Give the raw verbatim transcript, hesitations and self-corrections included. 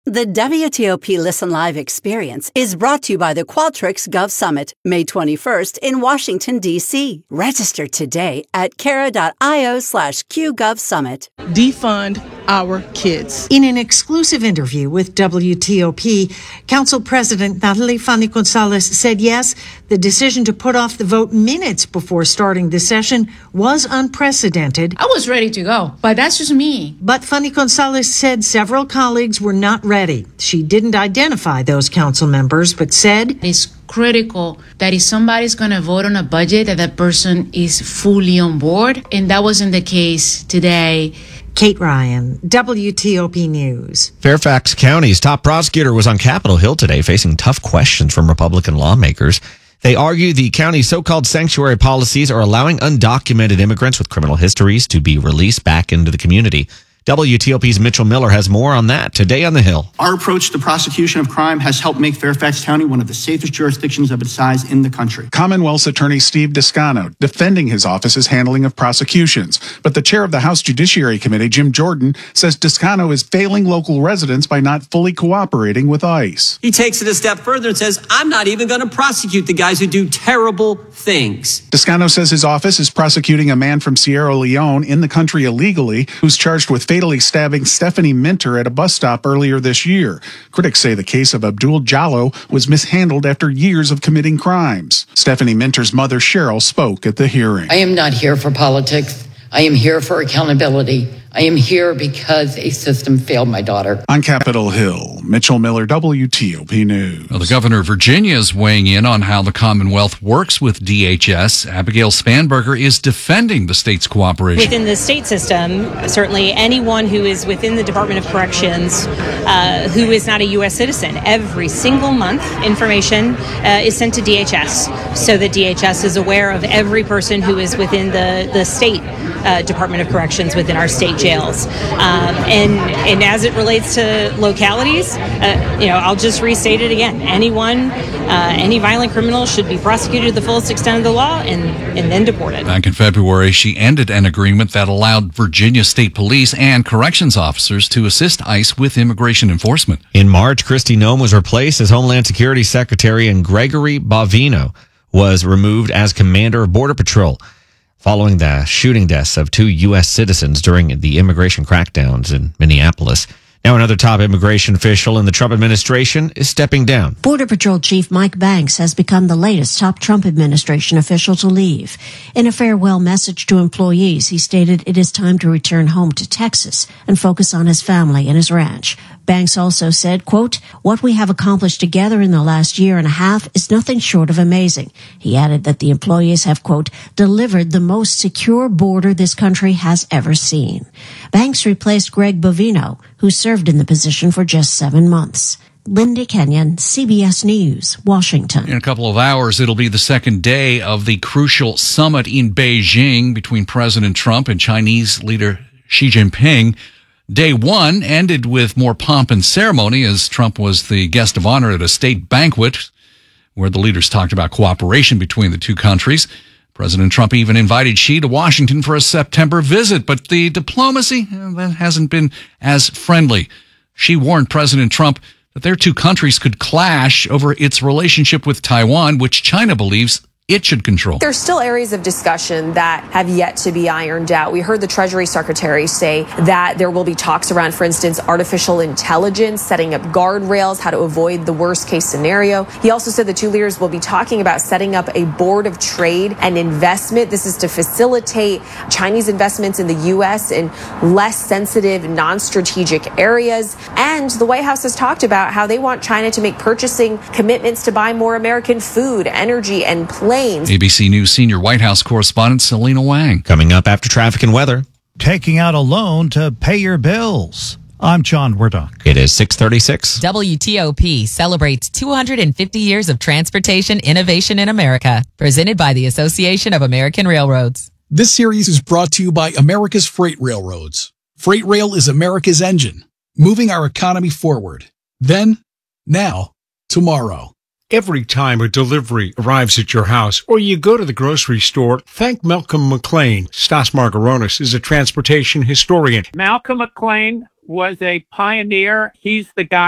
The W T O P Listen Live experience is brought to you by the Qualtrics Gov Summit, May twenty-first in Washington, D C. Register today at cara.io slash QGovSummit. Defund our kids. In an exclusive interview with W T O P, Council President Natalie Fanny Gonzalez said yes, the decision to put off the vote minutes before starting the session was unprecedented. I was ready to go, but that's just me. But Fanny Gonzalez said several colleagues were not ready. She didn't identify those council members, but said it's critical that if somebody's going to vote on a budget, that that person is fully on board. And that wasn't the case today. Kate Ryan, W T O P News. Fairfax County's top prosecutor was on Capitol Hill today facing tough questions from Republican lawmakers. They argue the county's so-called sanctuary policies are allowing undocumented immigrants with criminal histories to be released back into the community. W T O P's Mitchell Miller has more on that today on the Hill. Our approach to prosecution of crime has helped make Fairfax County one of the safest jurisdictions of its size in the country. Commonwealth's Attorney Steve Descano defending his office's handling of prosecutions. But the chair of the House Judiciary Committee, Jim Jordan, says Descano is failing local residents by not fully cooperating with ICE. He takes it a step further and says, I'm not even going to prosecute the guys who do terrible things. Descano says his office is prosecuting a man from Sierra Leone in the country illegally who's charged with fatally stabbing Stephanie Minter at a bus stop earlier this year. Critics say the case of Abdul Jallo was mishandled after years of committing crimes. Stephanie Minter's mother, Cheryl, spoke at the hearing. I am not here for politics. I am here for accountability. I am here because a system failed my daughter. On Capitol Hill, Mitchell Miller, W T O P News. Well, the governor of Virginia is weighing in on how the Commonwealth works with D H S. Abigail Spanberger is defending the state's cooperation. Within the state system, certainly anyone who is within the Department of Corrections uh, who is not a U S citizen, every single month information uh, is sent to D H S so that D H S is aware of every person who is within the, the state uh, Department of Corrections within our state jails. Um, and and as it relates to localities, uh, you know, I'll just restate it again. Anyone, uh, any violent criminal should be prosecuted to the fullest extent of the law and, and then deported. Back in February, she ended an agreement that allowed Virginia State Police and corrections officers to assist ICE with immigration enforcement. In March, Kristi Noem was replaced as Homeland Security Secretary, and Gregory Bovino was removed as Commander of Border Patrol, following the shooting deaths of two U S citizens during the immigration crackdowns in Minneapolis. Now another top immigration official in the Trump administration is stepping down. Border Patrol Chief Mike Banks has become the latest top Trump administration official to leave. In a farewell message to employees, he stated it is time to return home to Texas and focus on his family and his ranch. Banks also said, quote, what we have accomplished together in the last year and a half is nothing short of amazing. He added that the employees have, quote, delivered the most secure border this country has ever seen. Banks replaced Greg Bovino, who served in the position for just seven months. Linda Kenyon, C B S News, Washington. In a couple of hours, it'll be the second day of the crucial summit in Beijing between President Trump and Chinese leader Xi Jinping. Day one ended with more pomp and ceremony as Trump was the guest of honor at a state banquet where the leaders talked about cooperation between the two countries. President Trump even invited Xi to Washington for a September visit, but the diplomacy eh, that hasn't been as friendly. Xi warned President Trump that their two countries could clash over its relationship with Taiwan, which China believes it should control. There's still areas of discussion that have yet to be ironed out. We heard the Treasury Secretary say that there will be talks around, for instance, artificial intelligence, setting up guardrails, how to avoid the worst case scenario. He also said the two leaders will be talking about setting up a board of trade and investment. This is to facilitate Chinese investments in the U S in less sensitive, non-strategic areas. And the White House has talked about how they want China to make purchasing commitments to buy more American food, energy, and planes. A B C News senior White House correspondent Selena Wang. Coming up after traffic and weather. Taking out a loan to pay your bills. I'm John Wardock. It is six thirty-six. W T O P celebrates two hundred fifty years of transportation innovation in America. Presented by the Association of American Railroads. This series is brought to you by America's Freight Railroads. Freight Rail is America's engine, moving our economy forward. Then, now, tomorrow. Every time a delivery arrives at your house or you go to the grocery store, thank Malcolm McLean. Stas Margaronis is a transportation historian. Malcolm McLean was a pioneer. He's the guy